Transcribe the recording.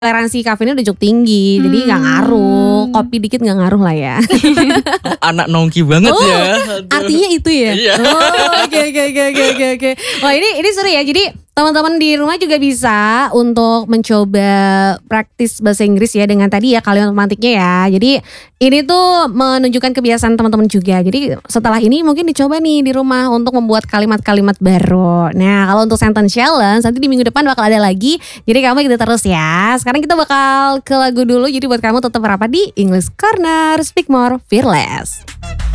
toleransi kafeinnya udah cukup tinggi, jadi nggak ngaruh. Kopi dikit nggak ngaruh lah ya. Anak nongki banget ya. Aduh. Artinya itu ya. Iya. Oke. Wah ini seru ya. Jadi teman-teman di rumah juga bisa untuk mencoba praktis bahasa Inggris ya dengan tadi ya kalimat pemantiknya ya. Jadi ini tuh menunjukkan kebiasaan teman-teman juga. Jadi setelah ini mungkin dicoba nih di rumah untuk membuat kalimat-kalimat baru. Nah kalau untuk sentence challenge nanti di minggu depan bakal ada lagi. Jadi kamu ikuti terus ya. Sekarang kita bakal ke lagu dulu. Jadi buat kamu tetap merapat di English Corner, Speak More, Fearless.